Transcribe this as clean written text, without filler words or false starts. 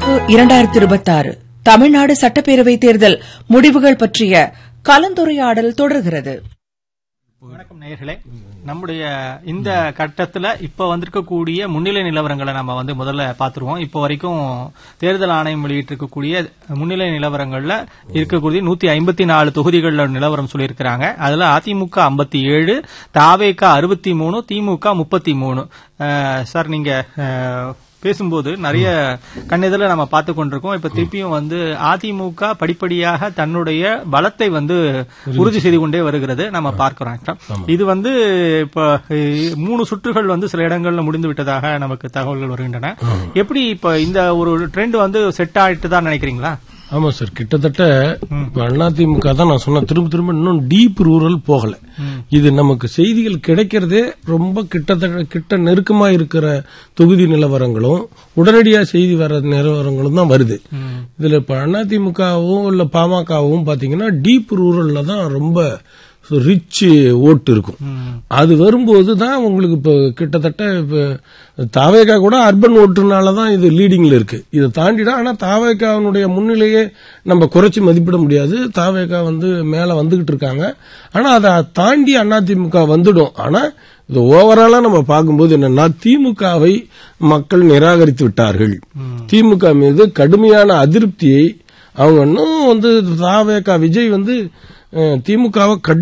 நடப்பு 2026 தமிழ்நாடு சட்டப்பேரவை தேர்தல் முடிவுகள் பற்றிய கலந்துரையாடல் தொடர்கிறது. வணக்கம் நேயர்களே. நம்முடைய இந்த கட்டத்துல இப்ப வந்திருக்கக்கூடிய முன்னிலை நிலவரங்களை நம்ம முதல்ல பாத்துருவோம். இப்போ வரைக்கும் தேர்தல் ஆணையம் வெளியிட்டிருக்கக்கூடிய முன்னிலை நிலவரங்கள்ல இருக்கக்கூடிய 154 தொகுதிகள்ல நிலவரம் சொல்லியிருக்கிறாங்க. அதுல அதிமுக 57, தாவேகா 63, திமுக 33. சார், நீங்க பேசும்போது நிறைய கண்ணெதிரில் நம்ம பார்த்து கொண்டிருக்கோம். இப்ப திருப்பியும் அதிமுக படிப்படியாக தன்னுடைய பலத்தை உறுதி செய்து கொண்டே வருகிறது நம்ம பார்க்கிறோம். இது இப்ப 3 சுற்றுகள் சில இடங்கள்ல முடிந்து விட்டதாக நமக்கு தகவல்கள் வருகின்றன. எப்படி இப்ப இந்த ஒரு ட்ரெண்ட் செட் ஆயிட்டு தான் நினைக்கிறீங்களா? ஆமா சார், கிட்டத்தட்ட அதிமுக தான் நான் சொன்ன திரும்ப இன்னும் டீப் ரூரல் போகல. இது நமக்கு செய்திகள் கிடைக்கிறதே ரொம்ப கிட்ட நெருக்கமா இருக்கிற தொகுதி நிலவரங்களும் உடனடியா செய்தி வர நிலவரங்களும் தான் வருது. இதுல இப்ப அதிமுகவும் இல்ல பாமகவும் பாத்தீங்கன்னா டீப் ரூரல்ல தான் ரொம்ப ரிச் ஓட்டு இருக்கும். அது வரும்போது தான் உங்களுக்கு இப்ப கிட்டத்தட்ட தாவேகா கூட அர்பன் ஓட்டுனாலதான் இது லீடிங்ல இருக்கு. இதை தாண்டிதான். ஆனா தாவேகாவுடைய முன்னிலையே நம்ம குறைச்சி மதிப்பிட முடியாது. தாவேகா மேல வந்துகிட்டு இருக்காங்க. ஆனா அதை தாண்டி அதிமுக வந்துடும். ஆனா இது ஓவராலா நம்ம பார்க்கும்போது என்னன்னா, திமுகவை மக்கள் நிராகரித்து விட்டார்கள். திமுக மீது கடுமையான அதிருப்தியை அவங்க இன்னும் தாவேகா விஜய் திமுகவை